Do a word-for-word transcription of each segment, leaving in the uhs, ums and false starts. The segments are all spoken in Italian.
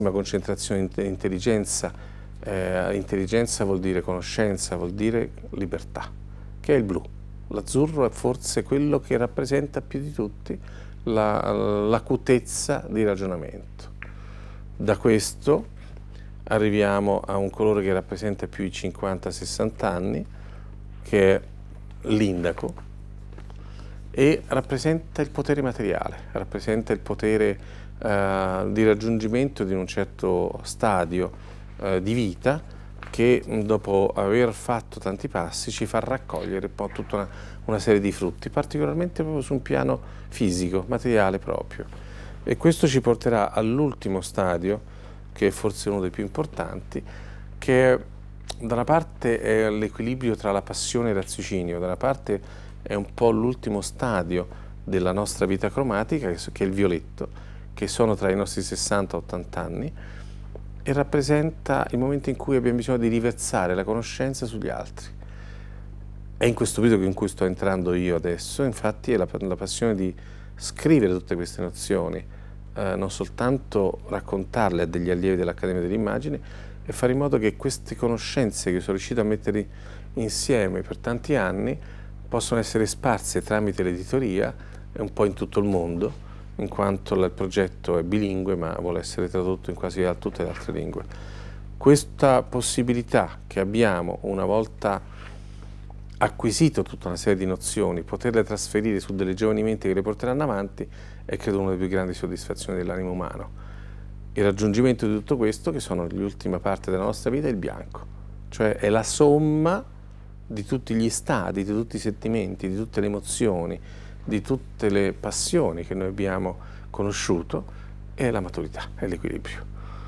concentrazione di intelligenza. Eh, intelligenza vuol dire conoscenza, vuol dire libertà, che è il blu. L'azzurro è forse quello che rappresenta più di tutti l'acutezza di ragionamento. Da questo arriviamo a un colore che rappresenta più i cinquanta sessanta anni, che è l'indaco, e rappresenta il potere materiale, rappresenta il potere eh, di raggiungimento di un certo stadio eh, di vita che dopo aver fatto tanti passi ci fa raccogliere poi tutta una, una serie di frutti, particolarmente proprio su un piano fisico, materiale proprio. E questo ci porterà all'ultimo stadio, che è forse uno dei più importanti, che da una parte è l'equilibrio tra la passione e il raziocinio, da una parte è un po' l'ultimo stadio della nostra vita cromatica, che è il violetto, che sono tra i nostri sessanta ottanta anni, e rappresenta il momento in cui abbiamo bisogno di riversare la conoscenza sugli altri. È in questo periodo in cui sto entrando io adesso, infatti è la, la passione di scrivere tutte queste nozioni, eh, non soltanto raccontarle a degli allievi dell'Accademia dell'Immagine, e fare in modo che queste conoscenze che sono riuscito a mettere insieme per tanti anni possono essere sparse tramite l'editoria un po' in tutto il mondo, in quanto il progetto è bilingue ma vuole essere tradotto in quasi tutte le altre lingue. Questa possibilità che abbiamo, una volta acquisito tutta una serie di nozioni, poterle trasferire su delle giovani menti che le porteranno avanti, è credo una delle più grandi soddisfazioni dell'animo umano. Il raggiungimento di tutto questo, che sono l'ultima parte della nostra vita, è il bianco, cioè è la somma di tutti gli stati, di tutti i sentimenti, di tutte le emozioni, di tutte le passioni che noi abbiamo conosciuto, è la maturità, è l'equilibrio.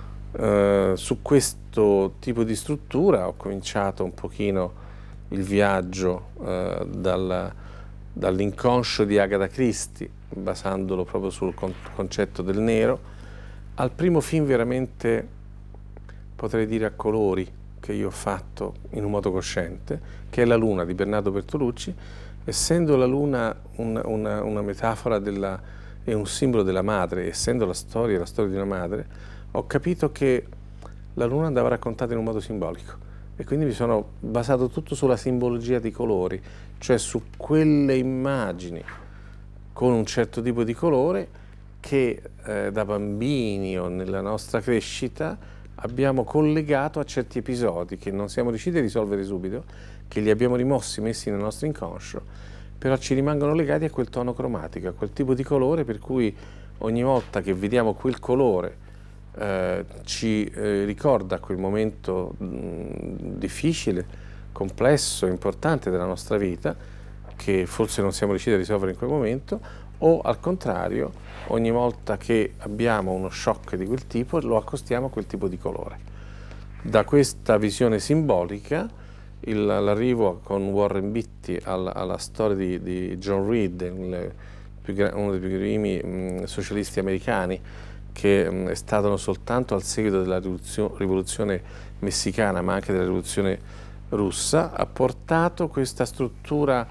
Uh, su questo tipo di struttura ho cominciato un pochino il viaggio uh, dal, dall'inconscio di Agatha Christie, basandolo proprio sul con concetto del nero, al primo film veramente, potrei dire, a colori che io ho fatto in un modo cosciente, che è La Luna di Bernardo Bertolucci. Essendo la luna una, una, una metafora della, e un simbolo della madre, essendo la storia la storia di una madre, ho capito che la luna andava raccontata in un modo simbolico, e quindi mi sono basato tutto sulla simbologia di colori, cioè su quelle immagini con un certo tipo di colore che eh, da bambini o nella nostra crescita abbiamo collegato a certi episodi che non siamo riusciti a risolvere subito, che li abbiamo rimossi, messi nel nostro inconscio, però ci rimangono legati a quel tono cromatico, a quel tipo di colore, per cui ogni volta che vediamo quel colore eh, ci eh, ricorda quel momento mh, difficile, complesso, importante della nostra vita, che forse non siamo riusciti a risolvere in quel momento, o al contrario, ogni volta che abbiamo uno shock di quel tipo lo accostiamo a quel tipo di colore. Da questa visione simbolica, l'arrivo con Warren Beatty alla, alla storia di, di John Reed, il più, uno dei più primi mh, socialisti americani, che mh, è stato non soltanto al seguito della rivoluzione, rivoluzione messicana ma anche della rivoluzione russa, ha portato questa struttura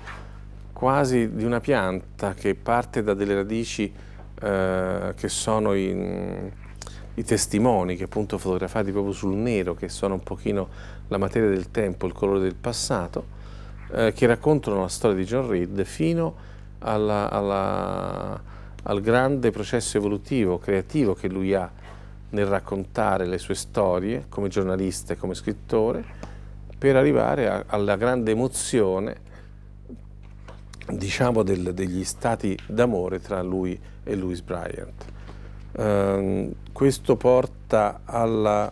quasi di una pianta che parte da delle radici eh, che sono in, i testimoni, che appunto fotografati proprio sul nero, che sono un pochino la materia del tempo, il colore del passato, eh, che raccontano la storia di John Reed fino alla, alla, al grande processo evolutivo, creativo che lui ha nel raccontare le sue storie come giornalista e come scrittore, per arrivare a, alla grande emozione, diciamo, del, degli stati d'amore tra lui e Louis Bryant. Uh, questo porta alla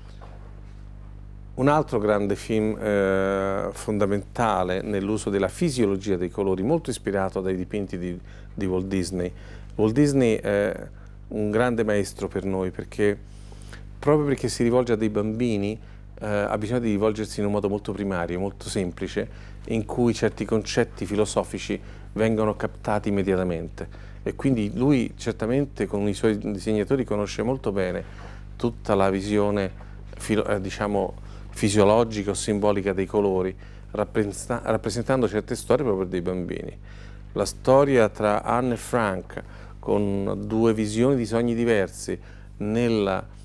un altro grande film eh, fondamentale nell'uso della fisiologia dei colori, molto ispirato dai dipinti di, di Walt Disney. Walt Disney è un grande maestro per noi, perché proprio perché si rivolge a dei bambini eh, ha bisogno di rivolgersi in un modo molto primario, molto semplice, in cui certi concetti filosofici vengono captati immediatamente. E quindi lui certamente con i suoi disegnatori conosce molto bene tutta la visione filo, eh, diciamo fisiologica o simbolica dei colori, rappresentando certe storie proprio dei bambini. La storia tra Anne e Frank, con due visioni di sogni diversi nella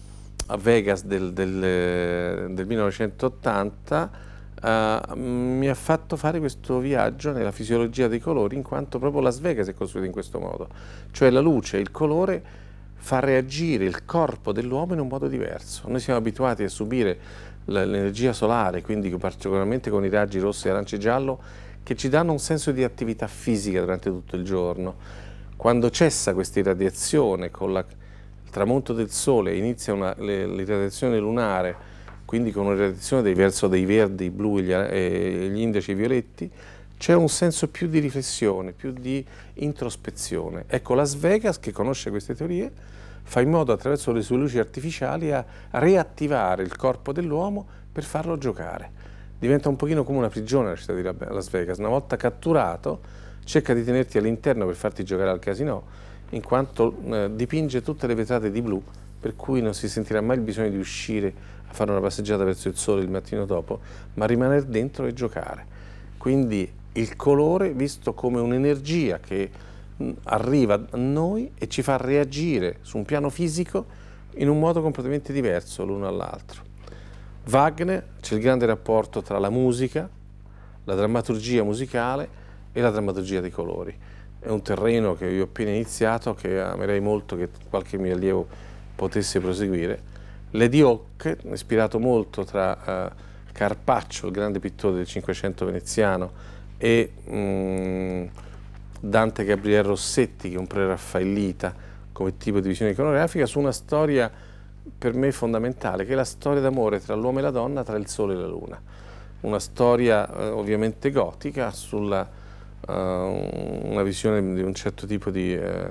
a Vegas del, del, del millenovecentottanta uh, mi ha fatto fare questo viaggio nella fisiologia dei colori, in quanto proprio Las Vegas è costruita in questo modo, cioè la luce, il colore fa reagire il corpo dell'uomo in un modo diverso. Noi siamo abituati a subire l'energia solare, quindi particolarmente con i raggi rosso, arancio e giallo, che ci danno un senso di attività fisica durante tutto il giorno. Quando cessa questa irradiazione con la, il tramonto del sole, inizia l'irradiazione lunare, quindi con un'irradiazione dei, verso dei verdi, i blu e gli, e gli indici violetti, c'è un senso più di riflessione, più di introspezione. Ecco, Las Vegas, che conosce queste teorie, fa in modo attraverso le sue luci artificiali a riattivare il corpo dell'uomo per farlo giocare. Diventa un pochino come una prigione la città di Las Vegas. Una volta catturato, cerca di tenerti all'interno per farti giocare al casino, in quanto eh, dipinge tutte le vetrate di blu, per cui non si sentirà mai il bisogno di uscire a fare una passeggiata verso il sole il mattino dopo, ma rimanere dentro e giocare. Quindi il colore visto come un'energia che mh, arriva a noi e ci fa reagire su un piano fisico in un modo completamente diverso l'uno all'altro. Wagner, c'è il grande rapporto tra la musica, la drammaturgia musicale e la drammaturgia dei colori. È un terreno che io ho appena iniziato, che amerei molto che qualche mio allievo potesse proseguire. Lady Hawk, ispirato molto tra uh, Carpaccio, il grande pittore del Cinquecento veneziano, e um, Dante Gabriel Rossetti, che è un preraffaellita come tipo di visione iconografica, su una storia per me fondamentale, che è la storia d'amore tra l'uomo e la donna, tra il sole e la luna. Una storia eh, ovviamente gotica, sulla uh, una visione di un certo tipo di eh,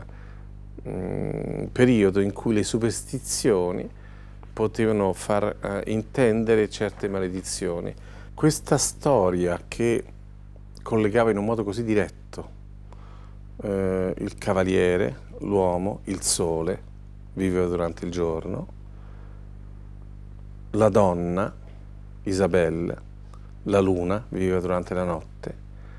um, periodo in cui le superstizioni potevano far uh, intendere certe maledizioni. Questa storia che collegava in un modo così diretto eh, il cavaliere, l'uomo, il sole, viveva durante il giorno, la donna, Isabelle, la luna, viveva durante la notte.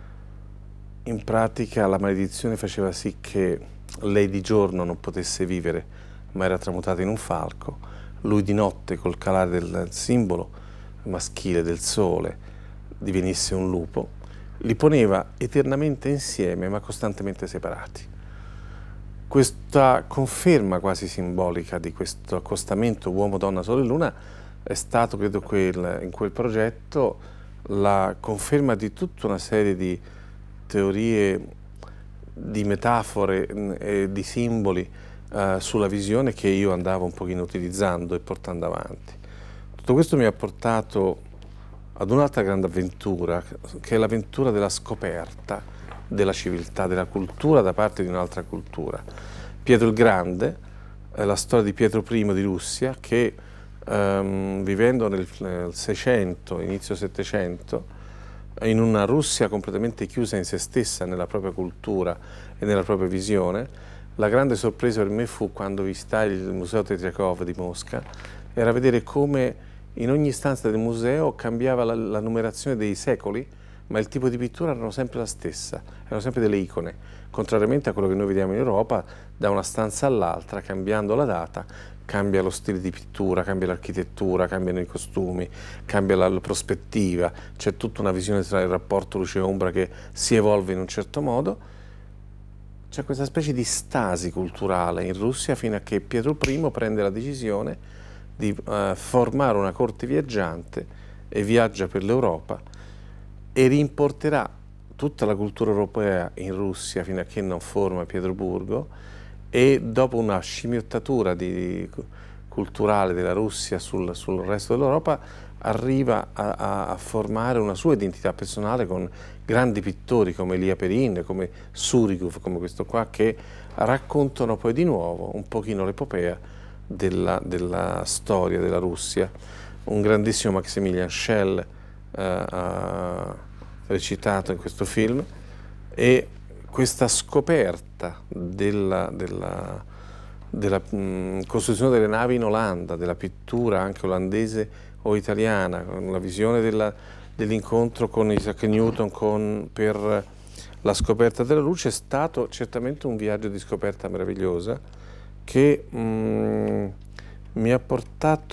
In pratica la maledizione faceva sì che lei di giorno non potesse vivere, ma era tramutata in un falco, lui di notte col calare del simbolo maschile del sole divenisse un lupo, li poneva eternamente insieme ma costantemente separati. Questa conferma quasi simbolica di questo accostamento uomo, donna, sole e luna è stato, credo, quel, in quel progetto la conferma di tutta una serie di teorie, di metafore e di simboli eh, sulla visione che io andavo un pochino utilizzando e portando avanti. Tutto questo mi ha portato ad un'altra grande avventura, che è l'avventura della scoperta della civiltà, della cultura da parte di un'altra cultura. Pietro il Grande, è la storia di Pietro primo di Russia, che ehm, vivendo nel, nel Seicento, inizio Settecento, in una Russia completamente chiusa in se stessa, nella propria cultura e nella propria visione, la grande sorpresa per me fu quando visitai il Museo Tetriakov di Mosca, era vedere come in ogni stanza del museo cambiava la, la numerazione dei secoli, ma il tipo di pittura erano sempre la stessa, erano sempre delle icone, contrariamente a quello che noi vediamo in Europa, da una stanza all'altra, cambiando la data, cambia lo stile di pittura, cambia l'architettura, cambiano i costumi, cambia la, la prospettiva, c'è tutta una visione tra il rapporto luce e ombra che si evolve in un certo modo. C'è questa specie di stasi culturale in Russia fino a che Pietro primo prende la decisione di uh, formare una corte viaggiante e viaggia per l'Europa e rimporterà tutta la cultura europea in Russia fino a che non forma Pietroburgo, e dopo una scimmiottatura di, culturale della Russia sul, sul resto dell'Europa arriva a, a, a formare una sua identità personale con grandi pittori come Elia Perin, come Surikov, come questo qua, che raccontano poi di nuovo un pochino l'epopea Della, della storia della Russia. Un grandissimo Maximilian Schell eh, ha recitato in questo film, e questa scoperta della, della, della mh, costruzione delle navi in Olanda, della pittura anche olandese o italiana, con la visione dell'incontro con Isaac Newton con, per la scoperta della luce, è stato certamente un viaggio di scoperta meravigliosa che mh, mi ha portato